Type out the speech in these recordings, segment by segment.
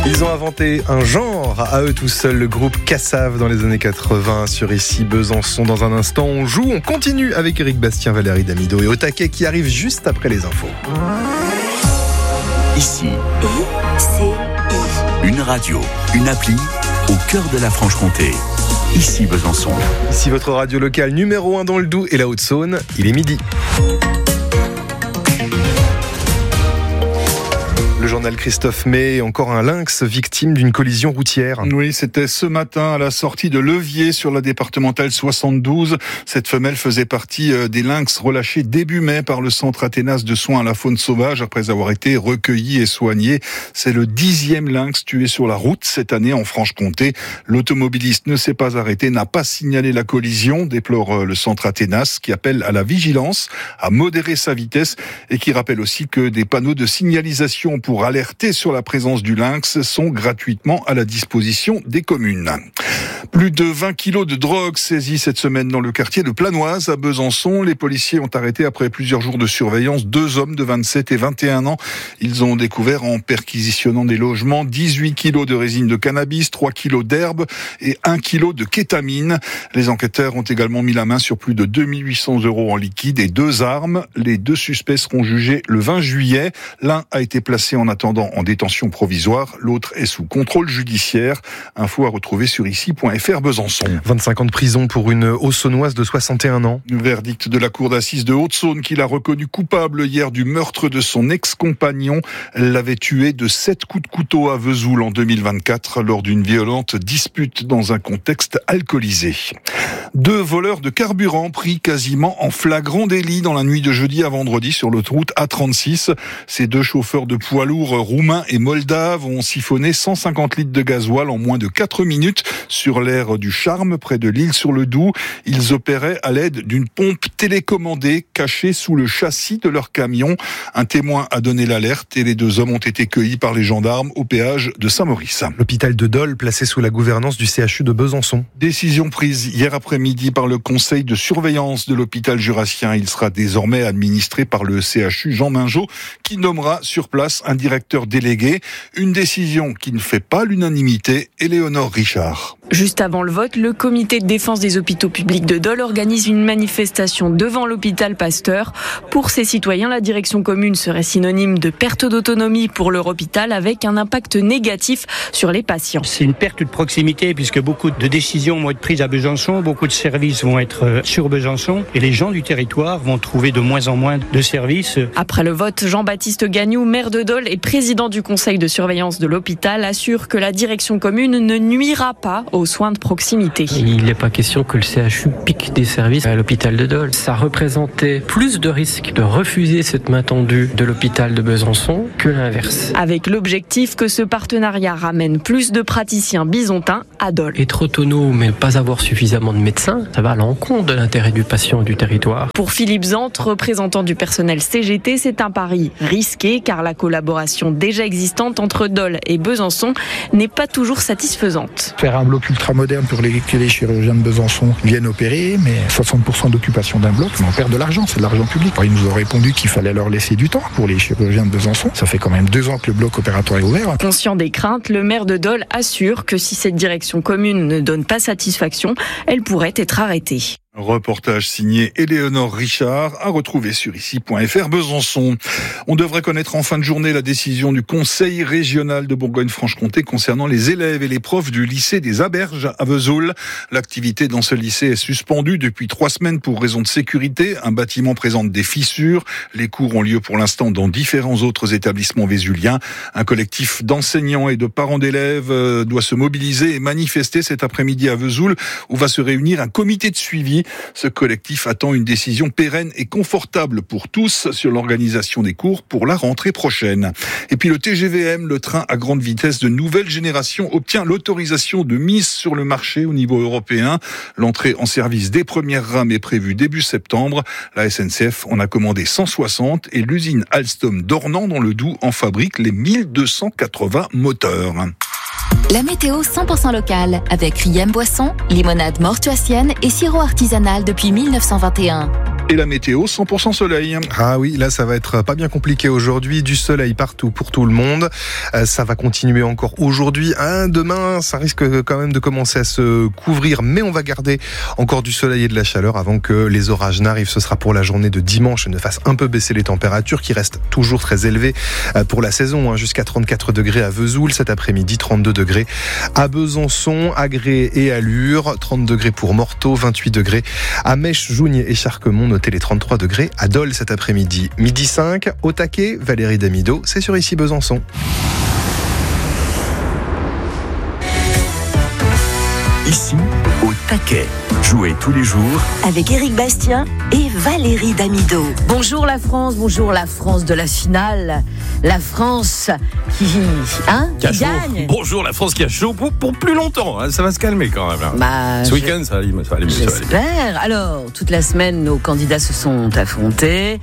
Ils ont inventé un genre à eux tout seuls, le groupe Cassav dans les années 80 sur Ici Besançon. Dans un instant, on continue avec Éric Bastien, Valérie Damido et Au Taquet qui arrive juste après les infos. Ici, une radio, une appli au cœur de la Franche-Comté. Ici Besançon. Ici votre radio locale numéro 1 dans le Doubs et la Haute-Saône, il est midi. Le journal Christophe May, encore un lynx victime d'une collision routière. Oui, c'était ce matin à la sortie de Levier sur la départementale 72. Cette femelle faisait partie des lynx relâchés début mai par le centre Athénas de soins à la faune sauvage après avoir été recueillis et soignés. C'est le 10e lynx tué sur la route cette année en Franche-Comté. L'automobiliste ne s'est pas arrêté, n'a pas signalé la collision, déplore le centre Athénas qui appelle à la vigilance, à modérer sa vitesse et qui rappelle aussi que des panneaux de signalisation pour alerter sur la présence du lynx sont gratuitement à la disposition des communes. Plus de 20 kilos de drogue saisis cette semaine dans le quartier de Planoise à Besançon. Les policiers ont arrêté après plusieurs jours de surveillance 2 hommes de 27 et 21 ans. Ils ont découvert en perquisitionnant des logements 18 kilos de résine de cannabis, 3 kilos d'herbe et 1 kilo de kétamine. Les enquêteurs ont également mis la main sur plus de 2800 € en liquide et 2 armes. Les 2 suspects seront jugés le 20 juillet. L'un a été placé en attendant en détention provisoire. L'autre est sous contrôle judiciaire. Info à retrouver sur ici.fr Besançon. 25 ans de prison pour une Haut-Saônoise de 61 ans. Verdict de la cour d'assises de Haute-Saône qui l'a reconnu coupable hier du meurtre de son ex-compagnon. Elle l'avait tué de 7 coups de couteau à Vesoul en 2024 lors d'une violente dispute dans un contexte alcoolisé. 2 voleurs de carburant pris quasiment en flagrant délit dans la nuit de jeudi à vendredi sur l'autoroute A36. Ces 2 chauffeurs de poids lourds roumains et moldaves ont siphonné 150 litres de gasoil en moins de 4 minutes sur l'aire du Charme, près de l'Isle-sur-le-Doubs. Ils opéraient à l'aide d'une pompe télécommandée cachée sous le châssis de leur camion. Un témoin a donné l'alerte et les 2 hommes ont été cueillis par les gendarmes au péage de Saint-Maurice. L'hôpital de Dole placé sous la gouvernance du CHU de Besançon. Décision prise hier après-midi par le conseil de surveillance de l'hôpital jurassien. Il sera désormais administré par le CHU Jean Mingeot qui nommera sur place un directeur délégué. Une décision qui ne fait pas l'unanimité. Éléonore Richard. Juste avant le vote, le comité de défense des hôpitaux publics de Dole organise une manifestation devant l'hôpital Pasteur. Pour ces citoyens, la direction commune serait synonyme de perte d'autonomie pour leur hôpital avec un impact négatif sur les patients. C'est une perte de proximité puisque beaucoup de décisions vont être prises à Besançon, beaucoup de services vont être sur Besançon et les gens du territoire vont trouver de moins en moins de services. Après le vote, Jean-Baptiste Gagnou, maire de Dole et président du conseil de surveillance de l'hôpital, assure que la direction commune ne nuira pas aux soins de proximité. Il n'est pas question que le CHU pique des services à l'hôpital de Dole. Ça représentait plus de risques de refuser cette main tendue de l'hôpital de Besançon que l'inverse. Avec l'objectif que ce partenariat ramène plus de praticiens bisontins à Dole. Être autonome mais ne pas avoir suffisamment de médecins, ça va à l'encontre de l'intérêt du patient et du territoire. Pour Philippe Zante, représentant du personnel CGT, c'est un pari risqué car la collaboration déjà existante entre Dole et Besançon n'est pas toujours satisfaisante. Faire un bloc ultra moderne pour que les chirurgiens de Besançon viennent opérer, mais 60% d'occupation d'un bloc, on perd de l'argent, c'est de l'argent public. Ils nous ont répondu qu'il fallait leur laisser du temps pour les chirurgiens de Besançon. Ça fait quand même 2 ans que le bloc opératoire est ouvert. Conscient des craintes, le maire de Dole assure que si cette direction commune ne donne pas satisfaction, elle pourrait être arrêtée. Reportage signé Éléonore Richard, à retrouver sur ici.fr Besançon. On devrait connaître en fin de journée la décision du Conseil régional de Bourgogne-Franche-Comté concernant les élèves et les profs du lycée des Aberges à Vesoul. L'activité dans ce lycée est suspendue depuis 3 semaines pour raison de sécurité. Un bâtiment présente des fissures. Les cours ont lieu pour l'instant dans différents autres établissements vésuliens. Un collectif d'enseignants et de parents d'élèves doit se mobiliser et manifester cet après-midi à Vesoul où va se réunir un comité de suivi. Ce collectif attend une décision pérenne et confortable pour tous sur l'organisation des cours pour la rentrée prochaine. Et puis le TGVM, le train à grande vitesse de nouvelle génération, obtient l'autorisation de mise sur le marché au niveau européen. L'entrée en service des premières rames est prévue début septembre. La SNCF en a commandé 160 et l'usine Alstom d'Ornans dans le Doubs en fabrique les 1280 moteurs. La météo 100% locale avec Riem Boisson, limonade mortuacienne et sirop artisanal depuis 1921. Et la météo, 100% soleil. Ah oui, là ça va être pas bien compliqué aujourd'hui, du soleil partout pour tout le monde. Ça va continuer encore aujourd'hui. Demain, ça risque quand même de commencer à se couvrir, mais on va garder encore du soleil et de la chaleur avant que les orages n'arrivent. Ce sera pour la journée de dimanche et ne fasse un peu baisser les températures qui restent toujours très élevées pour la saison, jusqu'à 34 degrés à Vesoul cet après-midi, 32 degrés à Besançon, à Gré et à Lure, 30 degrés pour Morteau, 28 degrés à Mèche, Jougnes et Charquemont. Notez les 33 degrés à Dole cet après-midi. Midi 5, au taquet, Valérie Damido, c'est sur Ici Besançon. Ici, au taquet. Jouez tous les jours avec Éric Bastien et Valérie Damido. Bonjour la France de la finale. La France qui gagne. Bonjour la France qui a chaud pour plus longtemps. Ça va se calmer quand même. Ce week-end, ça va aller mieux. J'espère. Alors, toute la semaine, nos candidats se sont affrontés.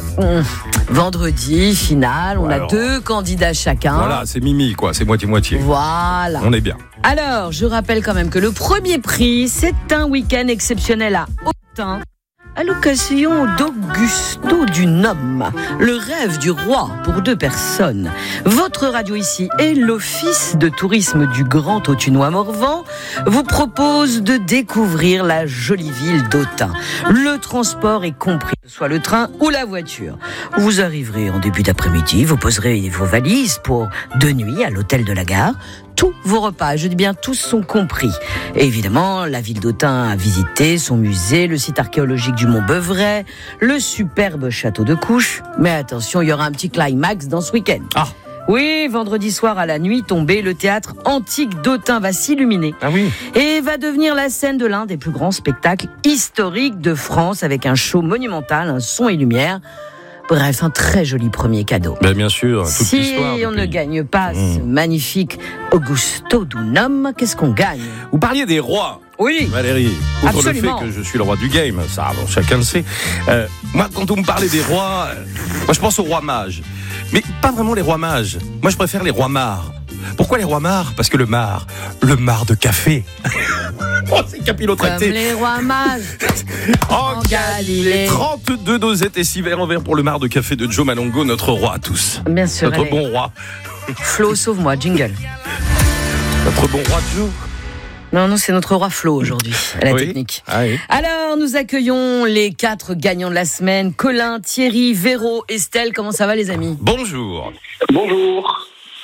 Vendredi, finale, on a 2 candidats chacun. Voilà, c'est Mimi, quoi. C'est moitié-moitié. Voilà. On est bien. Alors, je rappelle quand même que le premier prix, c'est un week-end exceptionnel à Autun, à l'occasion d'Augusto du Nome, le rêve du roi pour 2 personnes. Votre radio ici et l'Office de tourisme du Grand Autunois-Morvan vous propose de découvrir la jolie ville d'Autun. Le transport est compris, que ce soit le train ou la voiture. Vous arriverez en début d'après-midi, vous poserez vos valises pour 2 nuits à l'hôtel de la gare. Tous vos repas, je dis bien tous, sont compris. Et évidemment, la ville d'Autun à visiter, son musée, le site archéologique du Mont Beuvray, le superbe château de Couches. Mais attention, il y aura un petit climax dans ce week-end. Oui, vendredi soir à la nuit tombée, le théâtre antique d'Autun va s'illuminer. Et va devenir la scène de l'un des plus grands spectacles historiques de France avec un show monumental, un son et lumière. Bref, un très joli premier cadeau. Bien sûr, toute l'histoire. Si on ne gagne pas ce magnifique Augusto du Nome, qu'est-ce qu'on gagne ? Vous parliez des rois. Oui, Valérie, outre absolument. le fait que je suis le roi du game, ça, chacun le sait. Moi, quand on me parlait des rois, moi je pense aux rois mages. Mais pas vraiment les rois mages. Moi, je préfère les rois mares. Pourquoi les rois mares ? Parce que le mar de café. C'est capillotracté. Comme les rois mages en Galilée. 32 dosettes et 6 verres en verre pour le mar de café de Joe Malongo, notre roi à tous. Bien sûr. Notre bon roi. Flo, sauve-moi, jingle. Notre bon roi Joe. Non, c'est notre roi Flo aujourd'hui, à la technique. Alors, nous accueillons les 4 gagnants de la semaine. Colin, Thierry, Véro, Estelle. Comment ça va, les amis ? Bonjour. Bonjour.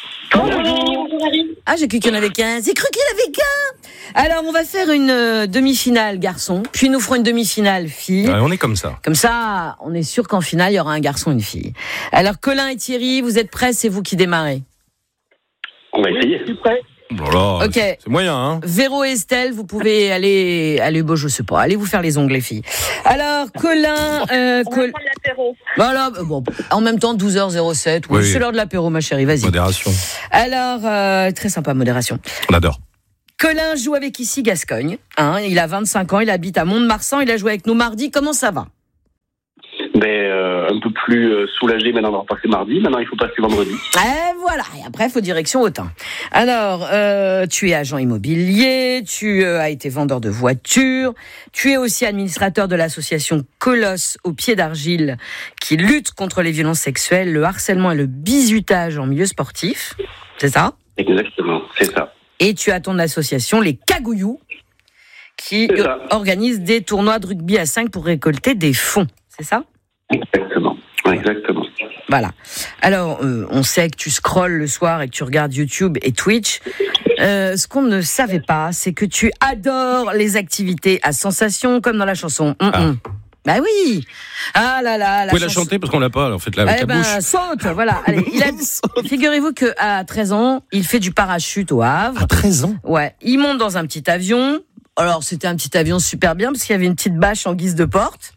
Ah, j'ai cru qu'il y en avait qu'un. J'ai cru qu'il y en avait qu'un. Alors, on va faire une demi-finale garçon, puis nous ferons une demi-finale fille. On est comme ça. Comme ça, on est sûr qu'en finale, il y aura un garçon et une fille. Alors, Colin et Thierry, vous êtes prêts ? C'est vous qui démarrez. On va essayer. Je suis prêt. Voilà, ok. C'est moyen, hein. Véro et Estelle, vous pouvez aller, je sais pas, allez vous faire les ongles, les filles. Alors, Colin, on va prendre l'apéro. Voilà, en même temps, 12h07. Oui, c'est l'heure de l'apéro, ma chérie, vas-y. Modération. Alors, très sympa, modération. On adore. Colin joue avec ici Gascogne. Il a 25 ans, il habite à Mont-de-Marsan, il a joué avec nous mardi. Comment ça va ? Un peu plus soulagé maintenant d'avoir passé mardi. Maintenant, il faut passer vendredi. Et voilà. Et après, il faut direction Autun. Alors, tu es agent immobilier, tu as été vendeur de voitures, tu es aussi administrateur de l'association Colosse au pied d'argile qui lutte contre les violences sexuelles, le harcèlement et le bizutage en milieu sportif. C'est ça ? Exactement, c'est ça. Et tu as ton association Les Cagouillous qui organise des tournois de rugby à 5 pour récolter des fonds. C'est ça ? Exactement. Voilà. Alors, on sait que tu scrolles le soir et que tu regardes YouTube et Twitch. Ce qu'on ne savait pas, c'est que tu adores les activités à sensation, comme dans la chanson. Bah oui. Ah là là. Vous pouvez la chanter parce qu'on l'a pas, alors faites-la avec la bouche. Saute, voilà. Allez, figurez-vous qu'à 13 ans, il fait du parachute au Havre. À 13 ans ? Ouais. Il monte dans un petit avion. Alors, c'était un petit avion super bien parce qu'il y avait une petite bâche en guise de porte.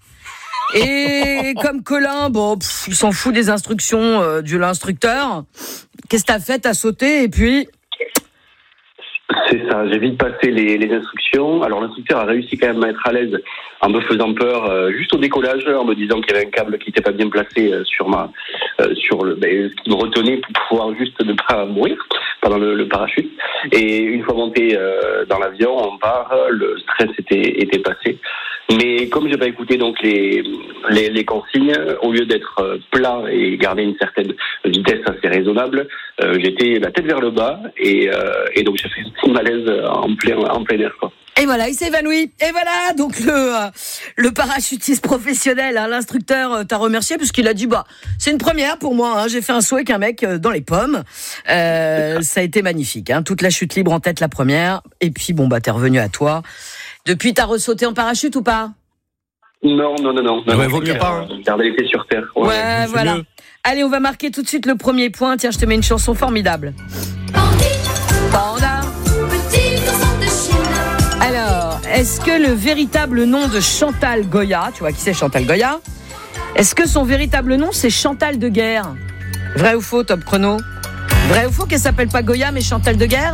Et comme Colin, il s'en fout des instructions de l'instructeur. Qu'est-ce que t'as fait ? T'as sauté et puis... C'est ça, j'ai vite passé les instructions. Alors l'instructeur a réussi quand même à être à l'aise en me faisant peur juste au décollage, en me disant qu'il y avait un câble qui n'était pas bien placé sur ce qui me retenait pour pouvoir juste ne pas mourir pendant le parachute. Et une fois monté dans l'avion, on part, le stress était passé. Mais comme j'ai pas écouté donc les consignes, au lieu d'être plat et garder une certaine vitesse assez raisonnable, j'étais la tête vers le bas et donc j'ai fait un petit malaise en plein air, quoi. Et voilà, il s'est évanoui. Et voilà, donc le parachutiste professionnel, hein, l'instructeur t'a remercié parce qu'il a dit c'est une première pour moi. Hein, j'ai fait un saut avec un mec dans les pommes. Ça a été magnifique. Hein, toute la chute libre en tête la première. Et puis t'es revenu à toi. Depuis, t'as ressauté en parachute ou pas ? Non. Vaut mieux pas. Garder les pieds sur terre. Ouais, voilà. Mieux. Allez, on va marquer tout de suite le premier point. Tiens, je te mets une chanson formidable. Panda. Alors, est-ce que le véritable nom de Chantal Goya, tu vois qui c'est Chantal Goya ? Est-ce que son véritable nom c'est Chantal de Guerre ? Vrai ou faux, top chrono ? Vrai ou faux qu'elle s'appelle pas Goya mais Chantal de Guerre ?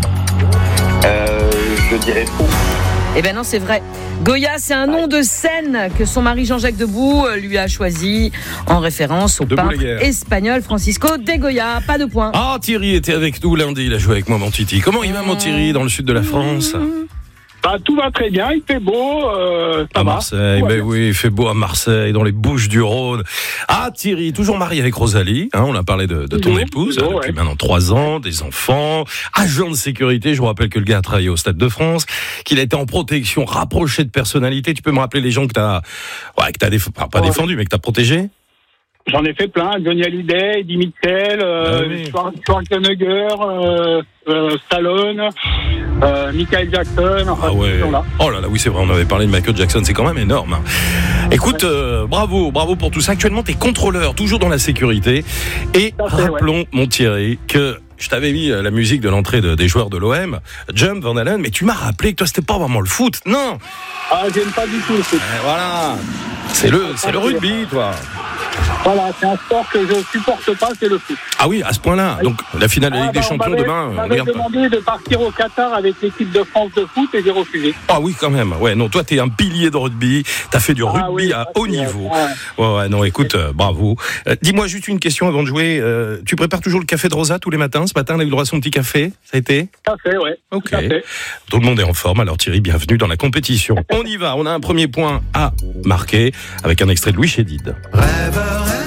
Je dirais faux. Eh ben non, c'est vrai. Goya, c'est un nom de scène que son mari Jean-Jacques Debout lui a choisi en référence au peintre espagnol Francisco de Goya. Pas de point. Ah, Thierry était avec nous lundi, il a joué avec moi, mon Titi. Comment il va, mon Thierry, dans le sud de la France ? Tout va très bien, il fait beau, ça à va. Marseille, oui, il fait beau à Marseille, dans les Bouches-du-Rhône. Ah, Thierry, toujours marié avec Rosalie, hein, on a parlé de ton épouse, depuis maintenant 3 ans, des enfants, agent de sécurité, je vous rappelle que le gars a travaillé au Stade de France, qu'il a été en protection rapprochée de personnalités. Tu peux me rappeler les gens que t'as pas défendu, mais que t'as protégé? J'en ai fait plein, Johnny Hallyday, Eddie Mitchell, Schwarzenegger, Stallone, Michael Jackson, Oh là là, oui c'est vrai, on avait parlé de Michael Jackson, c'est quand même énorme. Écoute, bravo pour tout ça. Actuellement t'es contrôleur, toujours dans la sécurité. Et rappelons, mon Thierry, que je t'avais mis la musique de l'entrée des joueurs de l'OM, Jump, Van Halen, mais tu m'as rappelé que toi c'était pas vraiment le foot, non? J'aime pas du tout le foot. Voilà, c'est le rugby, toi. Voilà, c'est un sport que je supporte pas, c'est le foot. Ah oui, à ce point-là. Donc la finale de la Ligue des Champions demain. On m'avait demandé de partir au Qatar avec l'équipe de France de foot et j'ai refusé. Ah oui, quand même. Ouais, non, toi t'es un pilier de rugby. T'as fait du rugby à haut niveau. Ouais, non, écoute, bravo. Dis-moi juste une question avant de jouer. Tu prépares toujours le café de Rosa tous les matins? Ce matin, on a eu le droit à son petit café. Ça a été? Café, ouais. Ok. Café. Tout le monde est en forme. Alors Thierry, bienvenue dans la compétition. On y va. On a un premier point à marquer avec un extrait de Louis Chédid. Rêve,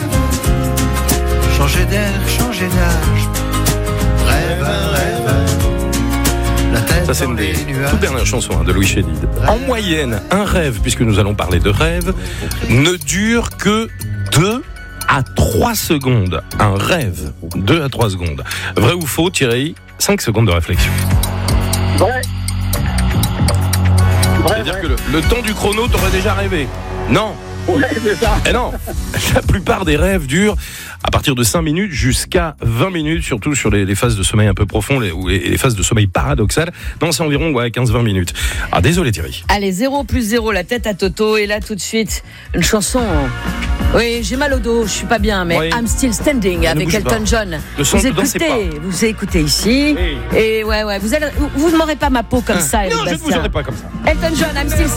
changer d'air, changer d'âge. Rêve, la tête. Ça, c'est une des toutes dernières chansons de Louis Chédid. En moyenne, un rêve, puisque nous allons parler de rêve, ne dure que 2 à 3 secondes. Un rêve, 2 à 3 secondes. Vrai ou faux, Thierry? 5 secondes de réflexion. Vrai. C'est-à-dire que le temps du chrono, t'aurais déjà rêvé. Non. Ouais, c'est ça. Et non, la plupart des rêves durent à partir de 5 minutes jusqu'à 20 minutes, surtout sur les phases de sommeil un peu profond ou les phases de sommeil paradoxal. Non, c'est environ 15-20 minutes. Ah, désolé Thierry. Allez, 0+0, la tête à Toto. Et là, tout de suite, une chanson. Oui, j'ai mal au dos, je suis pas bien, mais I'm Still Standing avec Elton John. Vous écoutez ici. Oui. Et vous ne m'aurez pas ma peau comme ça. Non, je ne vous aurai pas comme ça. Elton John, I'm Still Standing.